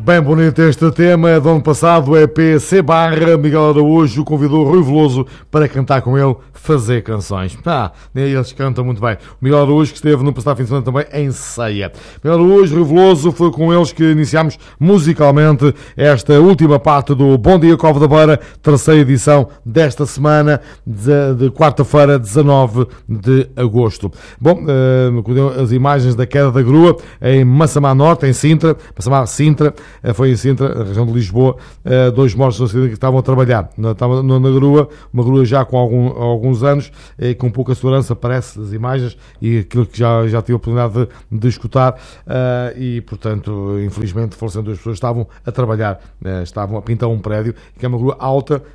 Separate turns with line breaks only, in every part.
Bem bonito este tema do ano passado, o EP C-Barra. Miguel Araújo convidou Rui Veloso para cantar com ele, fazer canções. Eles cantam muito bem. O Miguel Araújo, que esteve no passado fim de semana também em Ceia. Miguel Araújo, Rui Veloso, foi com eles que iniciámos musicalmente esta última parte do Bom Dia Cova da Beira, terceira edição desta semana, de quarta-feira, 19 de agosto. Bom, as imagens da queda da grua em Massamá Norte, em Sintra, Sintra, foi em Sintra, na região de Lisboa, 2 mortos no acidente que estavam a trabalhar na grua, uma grua já com alguns anos, com pouca segurança, parece, das imagens, e aquilo que já tive a oportunidade de escutar, e portanto, infelizmente, falecendo 2 pessoas, estavam a trabalhar, estavam a pintar um prédio, que é uma grua alta,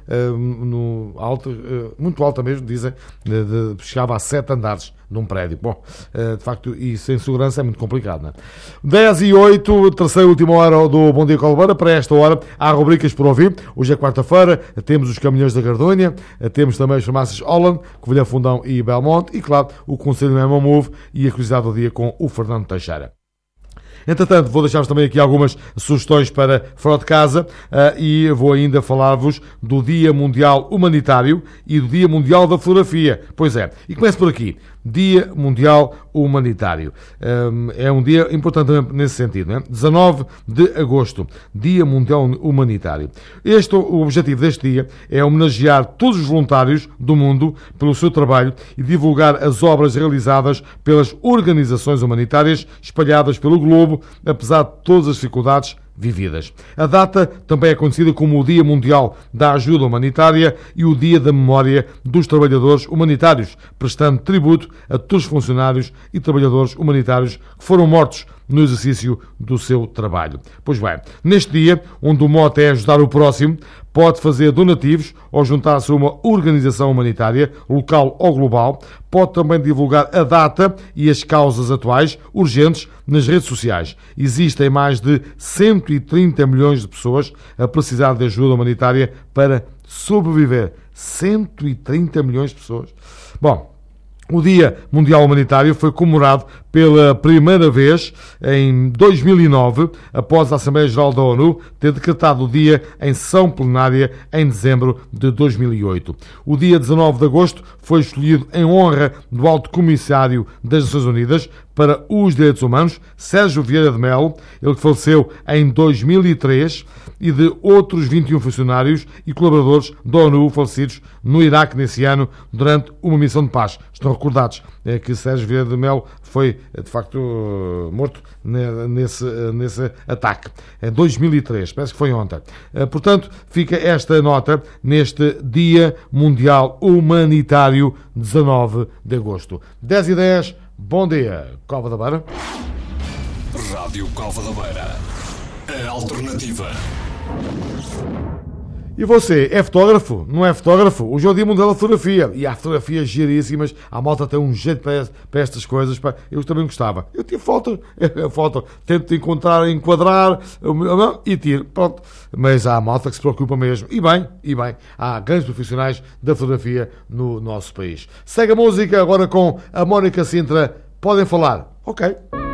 muito alta mesmo, dizem, chegava a 7 andares de um prédio. Bom, de facto, e sem segurança é muito complicado, não é? 10h08, terceira e última hora do Bom Dia Cova da Beira. Para esta hora há rubricas por ouvir. Hoje é quarta-feira, temos os Caminhões da Gardonha, temos também as farmácias Holland, Covilhã Fundão e Belmonte, e claro, o Conselho Memo Move e a curiosidade do dia com o Fernando Teixeira. Entretanto, vou deixar-vos também aqui algumas sugestões para fora de casa, e vou ainda falar-vos do Dia Mundial Humanitário e do Dia Mundial da Fotografia. Pois é, e começo por aqui. Dia Mundial Humanitário. É um dia importante nesse sentido, não é? 19 de agosto, Dia Mundial Humanitário. O objetivo deste dia é homenagear todos os voluntários do mundo pelo seu trabalho e divulgar as obras realizadas pelas organizações humanitárias espalhadas pelo globo, apesar de todas as dificuldades vividas. A data também é conhecida como o Dia Mundial da Ajuda Humanitária e o Dia da Memória dos Trabalhadores Humanitários, prestando tributo a todos os funcionários e trabalhadores humanitários que foram mortos no exercício do seu trabalho. Pois bem, neste dia, onde o mote é ajudar o próximo, pode fazer donativos ou juntar-se a uma organização humanitária, local ou global. Pode também divulgar a data e as causas atuais, urgentes, nas redes sociais. Existem mais de 130 milhões de pessoas a precisar de ajuda humanitária para sobreviver. 130 milhões de pessoas. Bom, o Dia Mundial Humanitário foi comemorado pela primeira vez em 2009, após a Assembleia Geral da ONU ter decretado o dia em sessão plenária em dezembro de 2008. O dia 19 de agosto foi escolhido em honra do Alto Comissário das Nações Unidas para os Direitos Humanos, Sérgio Vieira de Mello, ele que faleceu em 2003, e de outros 21 funcionários e colaboradores da ONU falecidos no Iraque nesse ano durante uma missão de paz. Estão recordados que Sérgio Vieira de Mello foi, de facto, morto nesse ataque. Em 2003, parece que foi ontem. Portanto, fica esta nota neste Dia Mundial Humanitário, 19 de agosto. 10h10, bom dia, Cova da Beira.
Rádio Cova da Beira, a alternativa.
E você, é fotógrafo? Não é fotógrafo? Hoje é o Dia Mundial da Fotografia. E há fotografias giríssimas. A malta tem um jeito para estas coisas. Eu também gostava. Eu tiro foto. Tento enquadrar e tiro. Pronto. Mas há a malta que se preocupa mesmo. E bem. Há grandes profissionais da fotografia no nosso país. Segue a música agora com a Mónica Sintra. Podem falar. Ok.